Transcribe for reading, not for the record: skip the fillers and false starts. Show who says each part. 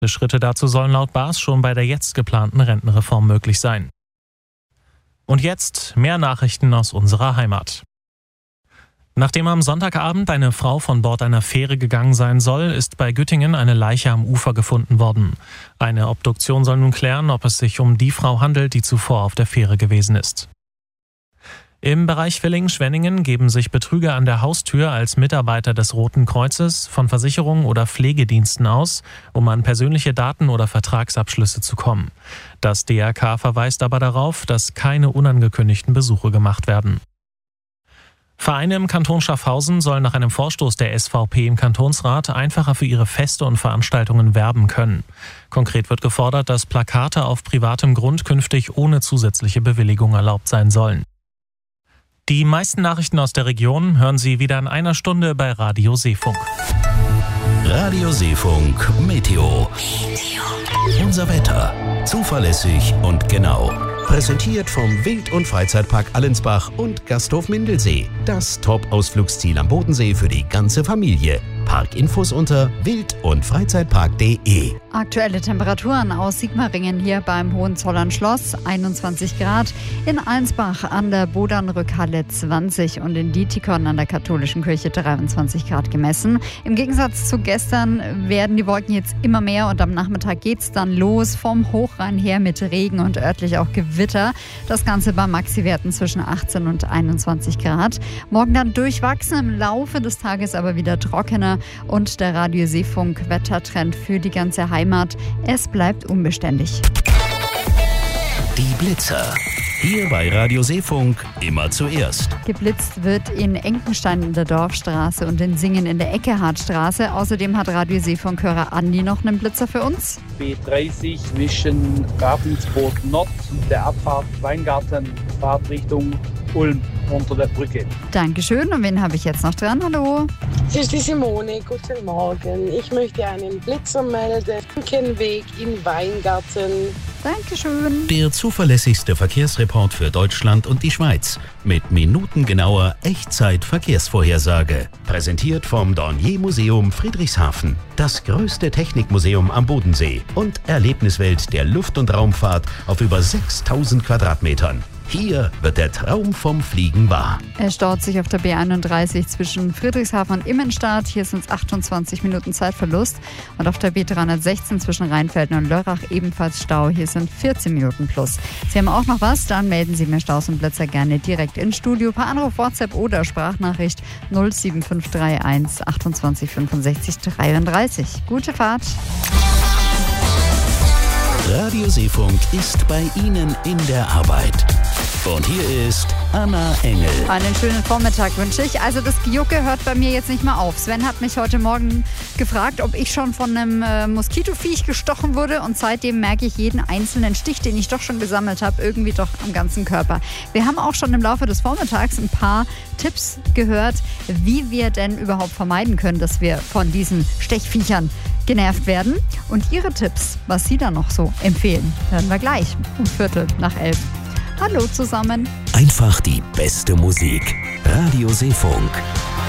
Speaker 1: Schritte dazu sollen laut Baas schon bei der jetzt geplanten Rentenreform möglich sein. Und jetzt mehr Nachrichten aus unserer Heimat. Nachdem am Sonntagabend eine Frau von Bord einer Fähre gegangen sein soll, ist bei Güttingen eine Leiche am Ufer gefunden worden. Eine Obduktion soll nun klären, ob es sich um die Frau handelt, die zuvor auf der Fähre gewesen ist. Im Bereich Villingen-Schwenningen geben sich Betrüger an der Haustür als Mitarbeiter des Roten Kreuzes, von Versicherungen oder Pflegediensten aus, um an persönliche Daten oder Vertragsabschlüsse zu kommen. Das DRK verweist aber darauf, dass keine unangekündigten Besuche gemacht werden. Vereine im Kanton Schaffhausen sollen nach einem Vorstoß der SVP im Kantonsrat einfacher für ihre Feste und Veranstaltungen werben können. Konkret wird gefordert, dass Plakate auf privatem Grund künftig ohne zusätzliche Bewilligung erlaubt sein sollen. Die meisten Nachrichten aus der Region hören Sie wieder in einer Stunde bei Radio Seefunk.
Speaker 2: Radio Seefunk Meteo. Unser Wetter. Zuverlässig und genau. Präsentiert vom Wild- und Freizeitpark Allensbach und Gasthof Mindelsee. Das Top-Ausflugsziel am Bodensee für die ganze Familie. Parkinfos unter wild-und-freizeitpark.de.
Speaker 3: Aktuelle Temperaturen aus Sigmaringen hier beim Hohenzollern-Schloss 21 Grad, in Allensbach an der Bodernrückhalle 20 und in Dietikon an der Katholischen Kirche 23 Grad gemessen. Im Gegensatz zu gestern werden die Wolken jetzt immer mehr und am Nachmittag geht's dann los vom Hochrhein her mit Regen und örtlich auch Gewitter. Das Ganze bei Maxi-Werten zwischen 18 und 21 Grad. Morgen dann durchwachsen, im Laufe des Tages aber wieder trockener. Und der Radio Seefunk Wettertrend für die ganze Heimat. Es bleibt unbeständig.
Speaker 2: Die Blitzer. Hier bei Radio Seefunk immer zuerst.
Speaker 3: Geblitzt wird in Enkenstein in der Dorfstraße und in Singen in der Eckehardtstraße. Außerdem hat Radio Seefunk-Hörer Andi noch einen Blitzer für uns.
Speaker 4: B30 zwischen Ravensburg Nord und der Abfahrt Weingarten, Fahrtrichtung Ulm unter der Brücke.
Speaker 3: Dankeschön. Und wen habe ich jetzt noch dran? Hallo.
Speaker 5: Hier ist die Simone. Guten Morgen. Ich möchte einen Blitzer melden. Finkenweg in Weingarten.
Speaker 3: Dankeschön.
Speaker 2: Der zuverlässigste Verkehrsreport für Deutschland und die Schweiz. Mit minutengenauer Echtzeit-Verkehrsvorhersage. Präsentiert vom Dornier-Museum Friedrichshafen. Das größte Technikmuseum am Bodensee. Und Erlebniswelt der Luft- und Raumfahrt auf über 6000 Quadratmetern. Hier wird der Traum vom Fliegen wahr.
Speaker 3: Es staut sich auf der B31 zwischen Friedrichshafen und Immenstadt. Hier sind es 28 Minuten Zeitverlust. Und auf der B316 zwischen Rheinfelden und Lörrach ebenfalls Stau. Hier sind 14 Minuten plus. Sie haben auch noch was? Dann melden Sie mir Staus und Blitzer gerne direkt ins Studio. Per Anruf, WhatsApp oder Sprachnachricht 07531 28 65 33. Gute Fahrt.
Speaker 2: Radio Seefunk ist bei Ihnen in der Arbeit. Und hier ist Anna Engel.
Speaker 3: Einen schönen Vormittag wünsche ich. Also das Gejucke hört bei mir jetzt nicht mehr auf. Sven hat mich heute Morgen gefragt, ob ich schon von einem Moskitoviech gestochen wurde. Und seitdem merke ich jeden einzelnen Stich, den ich doch schon gesammelt habe, irgendwie doch am ganzen Körper. Wir haben auch schon im Laufe des Vormittags ein paar Tipps gehört, wie wir denn überhaupt vermeiden können, dass wir von diesen Stechviechern genervt werden. Und Ihre Tipps, was Sie da noch so empfehlen, hören wir gleich um 11:15. Hallo zusammen.
Speaker 2: Einfach die beste Musik. Radio Seefunk.